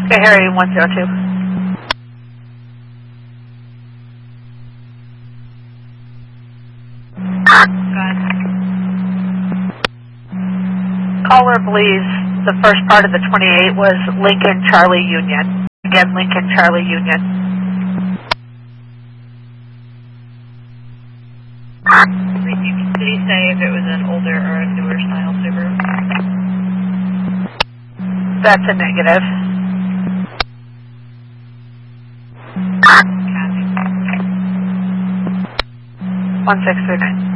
Okay, Harry 102. Caller believes the first part of the 28 was Lincoln Charlie Union. Again, Lincoln Charlie Union. Did he say if it was an older or a newer style Subaru? That's a negative. 1639.